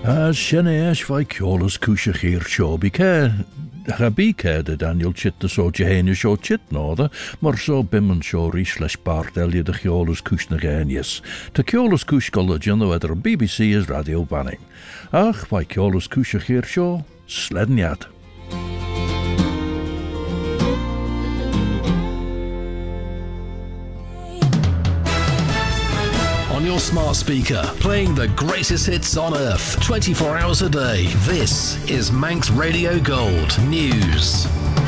Sianne vai ceolalas cúise chéir seo Chabíce de Daniel Chitta so Jehéine seo chit náda, mar so bimman seo rís leis bardelli de ceolalas cúis na gáinias. Tá ceolalas cúis gola dionno ar BBC is Radio Banning. Ach, vai ceolalas cúise chéir seo, sledniad. On your smart speaker, playing the greatest hits on earth, 24 hours a day. This is Manx Radio Gold News.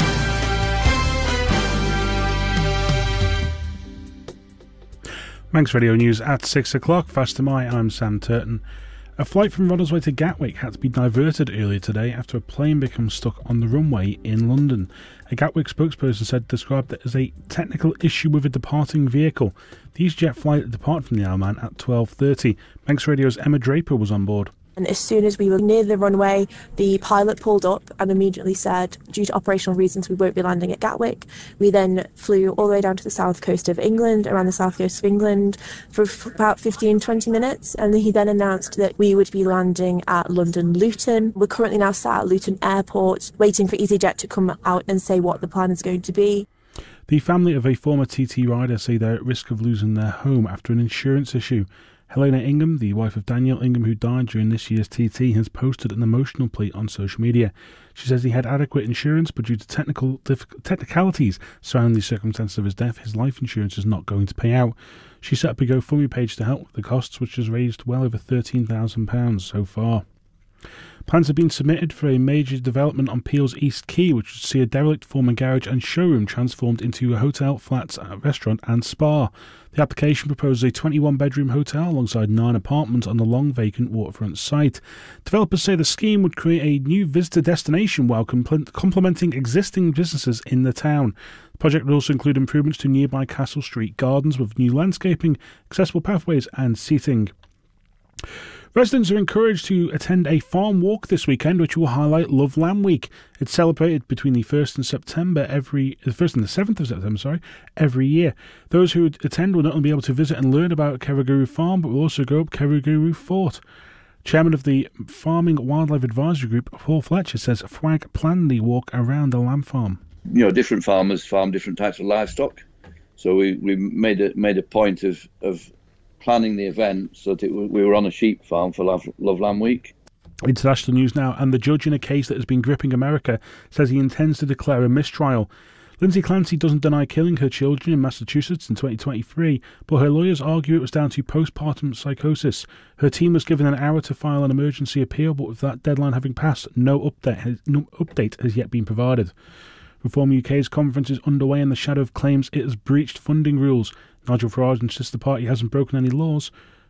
Manx Radio News at 6 o'clock. Fast am I'm Sam Turton. A flight from Ronaldsway to Gatwick had to be diverted earlier today after a plane became stuck on the runway in London. A Gatwick spokesperson described it as a technical issue with a departing vehicle. The EasyJet flight departed from the Isle of Man at 12:30. Manx Radio's Emma Draper was on board. And as soon as we were near the runway, the pilot pulled up and immediately said, due to operational reasons, we won't be landing at Gatwick. We then flew all the way down to the south coast of England, around the south coast of England, for about 15-20 minutes. And he then announced that we would be landing at London Luton. We're currently now sat at Luton Airport, waiting for EasyJet to come out and say what the plan is going to be. The family of a former TT rider say they're at risk of losing their home after an insurance issue. Helena Ingham, the wife of Daniel Ingham, who died during this year's TT, has posted an emotional plea on social media. She says he had adequate insurance, but due to technicalities surrounding the circumstances of his death, his life insurance is not going to pay out. She set up a GoFundMe page to help with the costs, which has raised well over £13,000 so far. Plans have been submitted for a major development on Peel's East Quay, which would see a derelict former garage and showroom transformed into a hotel, flats, restaurant and spa. The application proposes a 21-bedroom hotel alongside 9 apartments on the long-vacant waterfront site. Developers say the scheme would create a new visitor destination while complementing existing businesses in the town. The project would also include improvements to nearby Castle Street gardens with new landscaping, accessible pathways and seating. Residents are encouraged to attend a farm walk this weekend, which will highlight Love Lamb Week. It's celebrated between the 1st and the 7th of September, every year. Those who attend will not only be able to visit and learn about Kerriguru Farm, but will also go up Kerriguru Fort. Chairman of the Farming Wildlife Advisory Group, Paul Fletcher, says FWAG planned the walk around the lamb farm. You know, different farmers farm different types of livestock, so we made a point of planning the event so that we were on a sheep farm for Love Lamb Week. International news now, and the judge in a case that has been gripping America says he intends to declare a mistrial. Lindsay Clancy doesn't deny killing her children in Massachusetts in 2023, but her lawyers argue it was down to postpartum psychosis. Her team was given an hour to file an emergency appeal, but with that deadline having passed, no update has yet been provided. Reform UK's conference is underway in the shadow of claims it has breached funding rules. Nigel Farage insists the party hasn't broken any laws.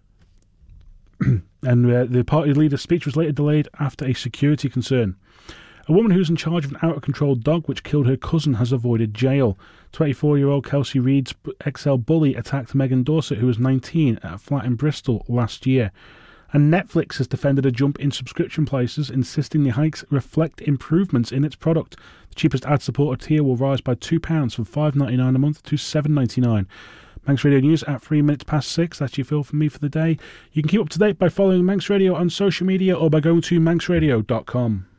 And the party leader's speech was later delayed after a security concern. A woman who's in charge of an out-of-control dog which killed her cousin has avoided jail. 24-year-old Kelsey Reed's XL bully attacked Megan Dorset, who was 19, at a flat in Bristol last year. And Netflix has defended a jump in subscription prices, insisting the hikes reflect improvements in its product. The cheapest ad-supported tier will rise by £2 from $5.99 a month to $7.99. Manx Radio News at 3 minutes past 6. That's your fill from me for the day. You can keep up to date by following Manx Radio on social media or by going to manxradio.com.